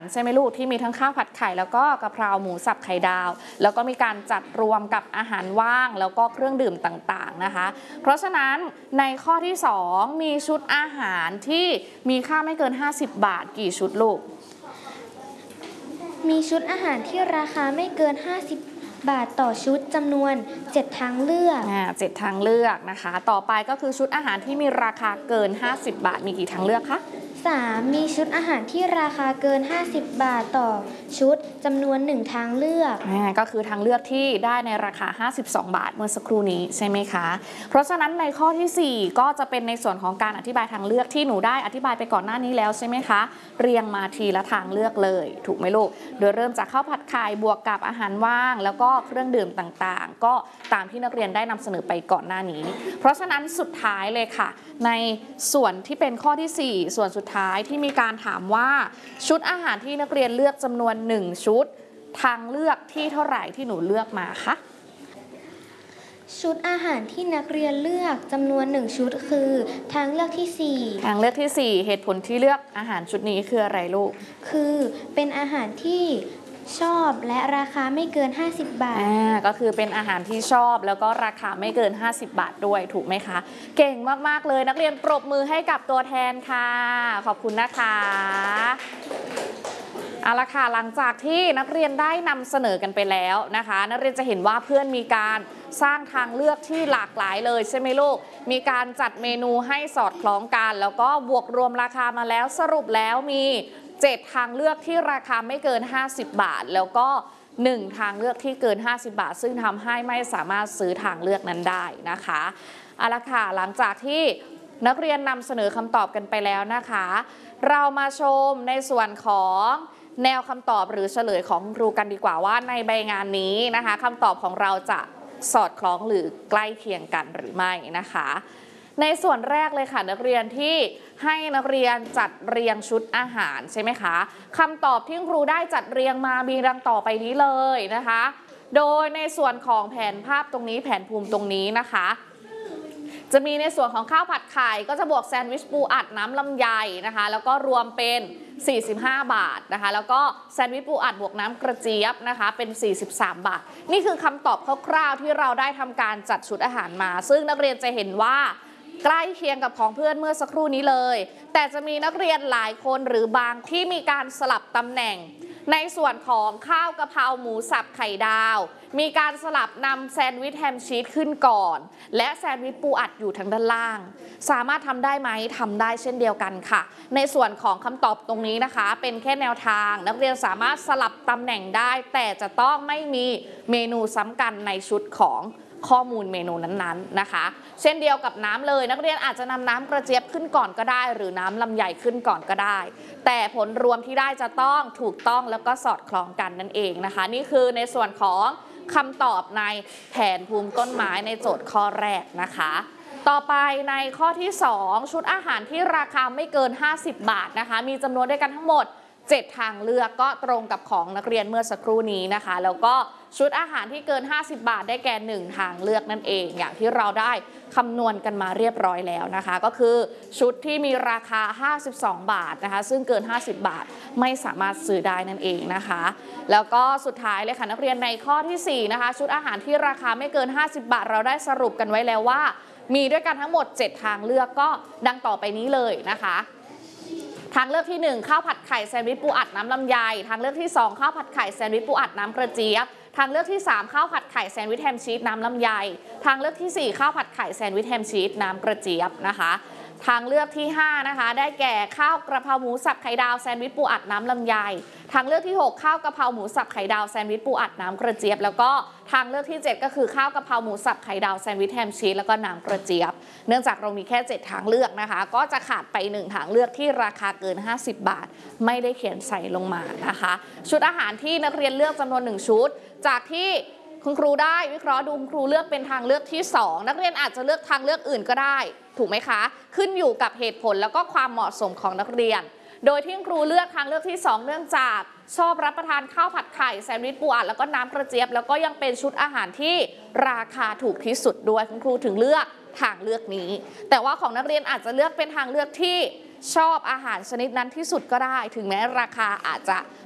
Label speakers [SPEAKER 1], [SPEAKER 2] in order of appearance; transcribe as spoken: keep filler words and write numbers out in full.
[SPEAKER 1] ใช่ไหมลูกที่มีทั้งข้าวผัดไข่แล้วก็กะเพราหมูสับไข่ดาวแล้วก็มีการจัดรวมกับอาหารว่างแล้วก็เครื่องดื่มต่างๆนะคะเพราะฉะนั้นในข้อที่สองมีชุดอาหารที่มีค่าไม่เกินห้าสิบบาทกี่ชุดลูก
[SPEAKER 2] มีชุดอาหารที่ราคาไม่เกินห้าสิบบาทต่อชุดจำนวนเจ็ดทางเลือก
[SPEAKER 1] อ่าเจ็ดทางเลือกนะคะต่อไปก็คือชุดอาหารที่มีราคาเกินห้าสิบบาทมีกี่ทางเลือกคะ
[SPEAKER 2] สามมีชุดอาหารที่ราคาเกินห้าสิบบาทต่อชุดจำนวนหนึ่งทางเลือก
[SPEAKER 1] อ่าก็คือทางเลือกที่ได้ในราคาห้าสิบสองบาทเมื่อสักครู่นี้ใช่ไหมคะเพราะฉะนั้นในข้อที่สี่ก็จะเป็นในส่วนของการอธิบายทางเลือกที่หนูได้อธิบายไปก่อนหน้านี้แล้วใช่ไหมคะเรียงมาทีละทางเลือกเลยถูกไหมลูกโดยเริ่มจากข้าวผัดไข่บวกกับอาหารว่างแล้วก็เครื่องดื่มต่างๆก็ตามที่นักเรียนได้นำเสนอไปก่อนหน้านี้เพราะฉะนั้นสุดท้ายเลยค่ะในส่วนที่เป็นข้อที่สี่ส่วนสุดท้ายที่มีการถามว่าชุดอาหารที่นักเรียนเลือกจำนวนหนึ่งชุดทางเลือกที่เท่าไหร่ที่หนูเลือกมาคะ
[SPEAKER 2] ชุดอาหารที่นักเรียนเลือกจำนวนหนึ่งชุดคือทางเลือกที่สี่
[SPEAKER 1] ทางเลือกที่สี่เหตุผลที่เลือกอาหารชุดนี้คืออะไรลูก
[SPEAKER 2] คือเป็นอาหารที่ชอบและราคาไม่เกินห้าสิบบาท
[SPEAKER 1] อ่าก็คือเป็นอาหารที่ชอบแล้วก็ราคาไม่เกินห้าสิบบาทด้วยถูกไหมคะเก่งมากๆเลยนักเรียนปรบมือให้กับตัวแทนค่ะขอบคุณนะคะเอาละค่ะหลังจากที่นักเรียนได้นำเสนอกันไปแล้วนะคะนักเรียนจะเห็นว่าเพื่อนมีการสร้างทางเลือกที่หลากหลายเลยใช่ไหมลูกมีการจัดเมนูให้สอดคล้องกันแล้วก็บวกรวมราคามาแล้วสรุปแล้วมีเจ็ดทางเลือกที่ราคาไม่เกินห้าสิบบาทแล้วก็หนึ่งทางเลือกที่เกินห้าสิบบาทซึ่งทำให้ไม่สามารถซื้อทางเลือกนั้นได้นะคะเอาละค่ะหลังจากที่นักเรียนนำเสนอคำตอบกันไปแล้วนะคะเรามาชมในส่วนของแนวคำตอบหรือเฉลยของครูกันดีกว่าว่าในใบงานนี้นะคะคำตอบของเราจะสอดคล้องหรือใกล้เคียงกันหรือไม่นะคะในส่วนแรกเลยค่ะนักเรียนที่ให้นักเรียนจัดเรียงชุดอาหารใช่ไหมคะคำตอบที่ครูได้จัดเรียงมามีดังต่อไปนี้เลยนะคะโดยในส่วนของแผนภาพตรงนี้แผนภูมิตรงนี้นะคะจะมีในส่วนของข้าวผัดไข่ก็จะบวกแซนด์วิชปูอัดน้ำลำไยนะคะแล้วก็รวมเป็นสี่สิบห้าบาทนะคะแล้วก็แซนด์วิชปูอัดบวกน้ำกระเจี๊ยบนะคะเป็นสี่สิบสามบาทนี่คือคำตอบคร่าวๆที่เราได้ทำการจัดชุดอาหารมาซึ่งนักเรียนจะเห็นว่าใกล้เคียงกับของเพื่อนเมื่อสักครู่นี้เลยแต่จะมีนักเรียนหลายคนหรือบางที่มีการสลับตำแหน่งในส่วนของข้าวกะเพราหมูสับไข่ดาวมีการสลับนำแซนด์วิชแฮมชีสขึ้นก่อนและแซนด์วิชปูอัดอยู่ทางด้านล่างสามารถทำได้ไหมทำได้เช่นเดียวกันค่ะในส่วนของคำตอบตรงนี้นะคะเป็นแค่แนวทางนักเรียนสามารถสลับตำแหน่งได้แต่จะต้องไม่มีเมนูซ้ำกันในชุดของข้อมูลเมนูนั้นๆนะคะเช่นเดียวกับน้ำเลยนักเรียนอาจจะนำน้ำกระเจี๊ยบขึ้นก่อนก็ได้หรือน้ำลำไยขึ้นก่อนก็ได้แต่ผลรวมที่ได้จะต้องถูกต้องแล้วก็สอดคล้องกันนั่นเองนะคะนี่คือในส่วนของคำตอบในแผนภูมิต้นไม้ในโจทย์ข้อแรกนะคะต่อไปในข้อที่สองชุดอาหารที่ราคาไม่เกินห้าสิบบาทนะคะมีจำนวนด้วยกันทั้งหมดเจ็ดทางเลือกก็ตรงกับของนักเรียนเมื่อสักครู่นี้นะคะแล้วก็ชุดอาหารที่เกินห้าสิบบาทได้แก่หนึ่งทางเลือกนั่นเองอย่างที่เราได้คำนวณกันมาเรียบร้อยแล้วนะคะก็คือชุดที่มีราคาห้าสิบสองบาทนะคะซึ่งเกินห้าสิบบาทไม่สามารถซื้อได้นั่นเองนะคะแล้วก็สุดท้ายเลยค่ะนักเรียนในข้อที่สี่นะคะชุดอาหารที่ราคาไม่เกินห้าสิบบาทเราได้สรุปกันไว้แล้วว่ามีด้วยกันทั้งหมดเจ็ดทางเลือกก็ดังต่อไปนี้เลยนะคะทางเลือกที่หนึ่งข้าวผัดไข่แซนด์วิชปูอัดน้ำลำไยทางเลือกที่สองข้าวผัดไข่แซนด์วิชปูอัดน้ำกระเจี๊ยบทางเลือกที่สามข้าวผัดไข่แซนด์วิชแฮมชีสน้ำลำไยทางเลือกที่สี่ข้าวผัดไข่แซนด์วิชแฮมชีสน้ำกระเจี๊ยบนะคะทางเลือกที่ห้านะคะได้แก่ข้าวกระเพราหมูสับไข่ดาวแซนด์วิชปูอัดน้ำลำไยทางเลือกที่หกข้าวกระเพราหมูสับไข่ดาวแซนด์วิชปูอัดน้ำกระเจี๊ยบแล้วก็ทางเลือกที่เจ็ดก็คือข้าวกระเพราหมูสับไข่ดาวแซนด์วิชแฮมชีสแล้วก็น้ำกระเจี๊ยบเนื่องจากเรามีแค่เจ็ดทางเลือกนะคะก็จะขาดไปหนึ่งทางเลือกที่ราคาเกินห้าสิบบาทไม่ได้เขียนใส่ลงมานะคะชุดอาหารที่นักเรียนเลือกจำนวนหนึ่งชุดจากที่คุณครูได้วิเคราะห์ดูคุณครูเลือกเป็นทางเลือกที่สองนักเรียนอาจจะเลือกทางเลือกอื่นก็ได้ถูกไหมคะขึ้นอยู่กับเหตุผลแล้วก็ความเหมาะสมของนักเรียนโดยที่ครูเลือกทางเลือกที่สองเนื่องจากชอบรับประทานข้าวผัดไข่แซนด์วิชปูอัดแล้วก็น้ำกระเจี๊ยบแล้วก็ยังเป็นชุดอาหารที่ราคาถูกที่สุดด้วยคุณครูถึงเลือกทางเลือกนี้แต่ว่าของนักเรียนอาจจะเลือกเป็นทางเลือกที่ชอบอาหารชนิดนั้นที่สุดก็ได้ ถึงแม้ราคาอาจจะ